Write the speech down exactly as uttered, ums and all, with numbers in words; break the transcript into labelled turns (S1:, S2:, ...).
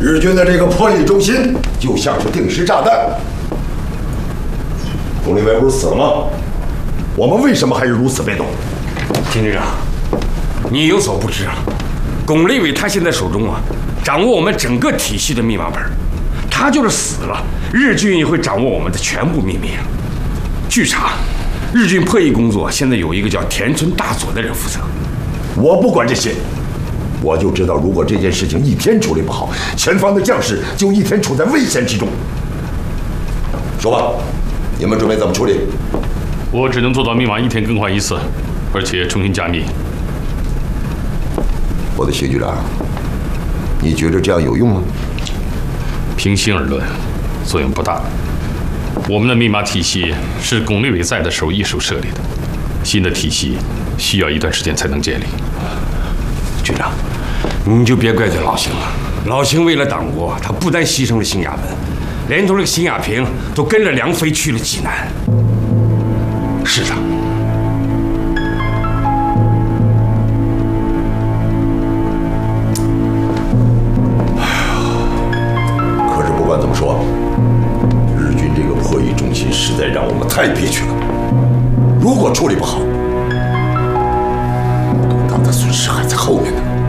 S1: 日军的这个破译中心就像是定时炸弹。龚立伟不是死了吗？我们为什么还是如此被动？
S2: 金局长，你有所不知啊，龚立伟他现在手中啊，掌握我们整个体系的密码本，他就是死了，日军也会掌握我们的全部秘密。据查，日军破译工作现在有一个叫田村大佐的人负责。
S1: 我不管这些。 我就知道，如果这件事情一天处理不好，前方的将士就一天处在危险之中。说吧，你们准备怎么处理？
S3: 我只能做到密码一天更换一次，而且重新加密。
S1: 我的谢局长，你觉得这样有用吗？
S3: 平心而论，作用不大。我们的密码体系是龚立伟在的时候一手设立的，新的体系需要一段时间才能建立。
S2: 局长。 你就别怪罪老邢了。老邢为了党国，他不但牺牲了新衙门，连同这个辛亚平都跟着梁飞去了济南。是的。
S1: 可是不管怎么说，日军这个破译中心实在让我们太憋屈了。如果处理不好，更大的损失还在后面呢。